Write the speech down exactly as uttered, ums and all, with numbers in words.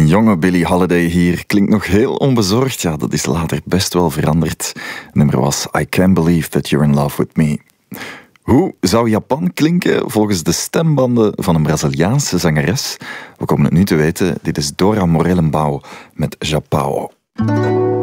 Een jonge Billie Holiday hier klinkt nog heel onbezorgd. Ja, dat is later best wel veranderd. Het nummer was I Can't Believe That You're In Love With Me. Hoe zou Japan klinken volgens de stembanden van een Braziliaanse zangeres? We komen het nu te weten. Dit is Dora Morellenbauw met Japão.